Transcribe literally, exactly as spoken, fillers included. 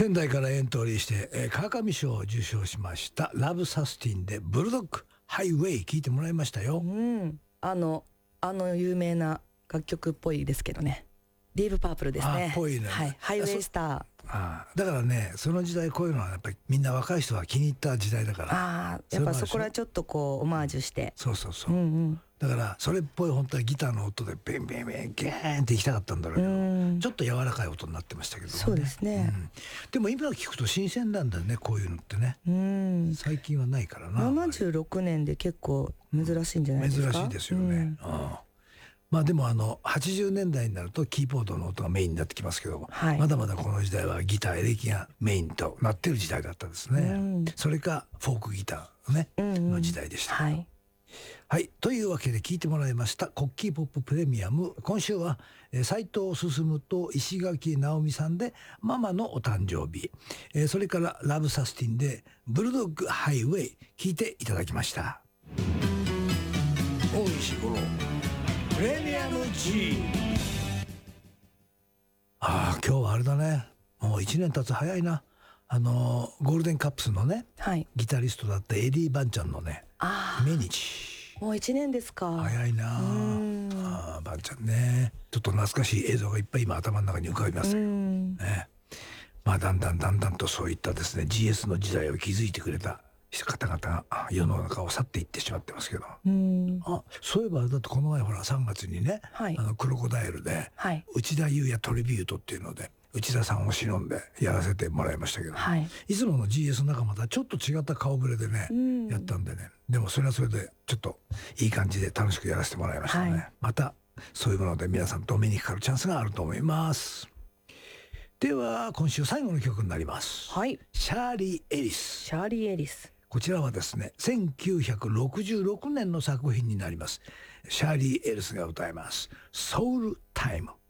仙台からエントリーして、えー、川上賞を受賞しましたラブサスティンでブルドッグハイウェイ聞いてもらいましたよ。 うん、あのあの有名な楽曲っぽいですけどね。ディープパープルですね。 あ、ぽいね、 はい、ハイウェイスター。 ああ、だからね、その時代こういうのはやっぱりみんな若い人は気に入った時代だから。 ああ、やっぱそこらちょっとこうオマージュして。 そうそうそう、 うんうん、 だからそれっぽい本当はギターの音でベンベンベンゲーンっていきたかったんだろうけど、うん、ちょっと柔らかい音になってましたけどね。 そうですね、うん、 でも今聞くと新鮮なんだよね、こういうのってね、うん、最近はないからな。 ななじゅうろくねんで結構珍しいんじゃないですか。 珍しいですよね、うん、ああ、まあでもあのはちじゅうねんだいになるとキーボードの音がメインになってきますけども、はい、まだまだこの時代はギターエレキがメインとなってる時代だったですね、うん、それかフォークギター、ね、うんうん、の時代でした、はい、はい、というわけで聞いてもらいましたコッキーポッププレミアム。今週は斉藤進と石垣直美さんでママのお誕生日、それからラブサスティンでブルドッグハイウェイ聞いていただきました。大石五郎プレミアム G。 ああ、今日はあれだね、もういちねん経つ早いな。あのゴールデンカップスのね、はい、ギタリストだったエディ・バンちゃんのね命日、 もういちねんですか。 早いなあ。バンちゃんね、ちょっと懐かしい映像がいっぱい今頭の中に浮かびますよ、ね、まあだんだんだんだんとそういったですね ジーエス の時代を築いてくれた方々が世の中を去っていってしまってますけど、うん、あ、そういえばだってこの前ほらさんがつにね、はい、あのクロコダイルで、はい、内田裕也トリビュートっていうので内田さんを忍んでやらせてもらいましたけど、はい、いつもの ジーエス 仲間とはちょっと違った顔ぶれでね、うん、やったんでね、でもそれはそれでちょっといい感じで楽しくやらせてもらいましたね、はい、またそういうもので皆さんとお目にかかるチャンスがあると思います。では今週最後の曲になります、はい、シャーリー・エリス。 シャーリー・エリス、 こちらはですねせんきゅうひゃくろくじゅうろくねんの作品になります。シャーリー・エリスが歌いますソウルタイム。